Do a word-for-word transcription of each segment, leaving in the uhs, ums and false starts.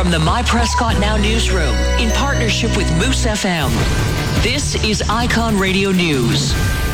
From the My Prescott Now newsroom, in partnership with Moose F M, this is Icon Radio News.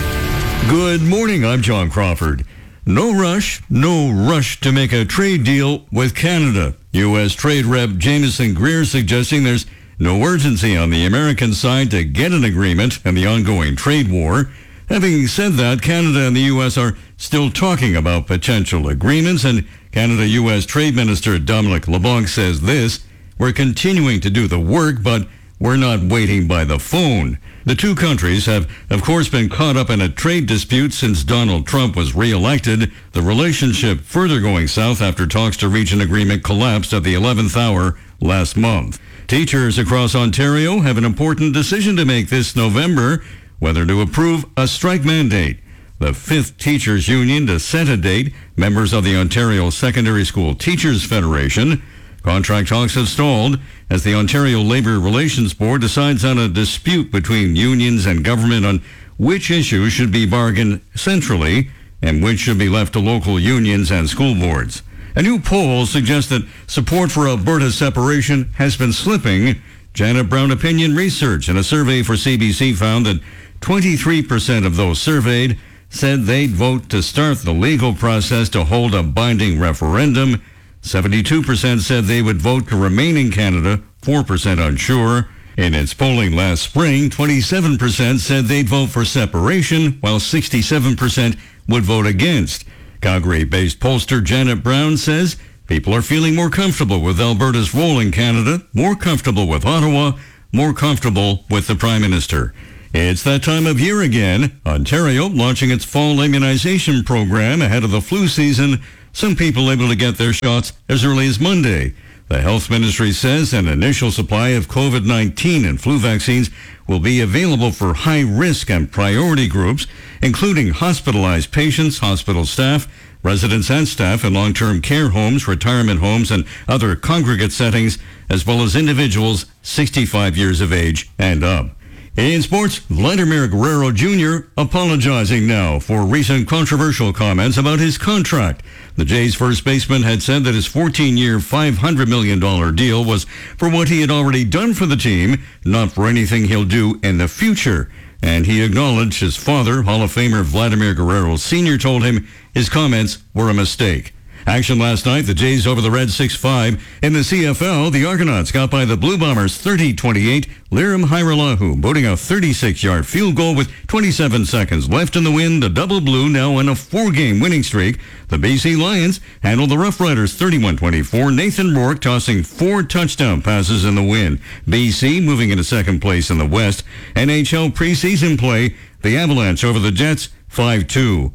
Good morning, I'm John Crawford. No rush, no rush to make a trade deal with Canada. U S. Trade Rep Jameson Greer suggesting there's no urgency on the American side to get an agreement in the ongoing trade war. Having said that, Canada and the U S are still talking about potential agreements, and Canada-U S. Trade Minister Dominic LeBlanc says this: "We're continuing to do the work, but we're not waiting by the phone." The two countries have, of course, been caught up in a trade dispute since Donald Trump was re-elected, the relationship further going south after talks to reach an agreement collapsed at the eleventh hour last month. Teachers across Ontario have an important decision to make this November, whether to approve a strike mandate. The fifth Teachers Union to set a date, members of the Ontario Secondary School Teachers Federation. Contract talks have stalled as the Ontario Labour Relations Board decides on a dispute between unions and government on which issues should be bargained centrally and which should be left to local unions and school boards. A new poll suggests that support for Alberta separation has been slipping. Janet Brown Opinion Research in a survey for C B C found that twenty-three percent of those surveyed said they'd vote to start the legal process to hold a binding referendum. seventy-two percent said they would vote to remain in Canada, four percent unsure. In its polling last spring, twenty-seven percent said they'd vote for separation, while sixty-seven percent would vote against. Calgary-based pollster Janet Brown says people are feeling more comfortable with Alberta's role in Canada, more comfortable with Ottawa, more comfortable with the Prime Minister. It's that time of year again. Ontario launching its fall immunization program ahead of the flu season. Some people able to get their shots as early as Monday. The Health Ministry says an initial supply of COVID nineteen and flu vaccines will be available for high-risk and priority groups, including hospitalized patients, hospital staff, residents and staff in long-term care homes, retirement homes, and other congregate settings, as well as individuals sixty-five years of age and up. In sports, Vladimir Guerrero Junior apologizing now for recent controversial comments about his contract. The Jays first baseman had said that his fourteen-year, five hundred million dollars deal was for what he had already done for the team, not for anything he'll do in the future. And he acknowledged his father, Hall of Famer Vladimir Guerrero Senior, told him his comments were a mistake. Action last night, the Jays over the Reds six five. In the C F L, the Argonauts got by the Blue Bombers thirty twenty-eight. Lirim Hajrullahu booting a thirty-six-yard field goal with twenty-seven seconds left in the win. The Double Blue now on a four-game winning streak. The B C Lions handled the Rough Riders thirty-one twenty-four. Nathan Rourke tossing four touchdown passes in the win. B C moving into second place in the West. N H L preseason play, the Avalanche over the Jets five two.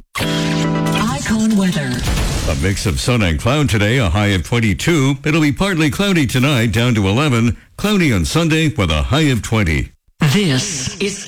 Icon weather. A mix of sun and cloud today, a high of twenty-two. It'll be partly cloudy tonight, down to eleven. Cloudy on Sunday with a high of twenty. This is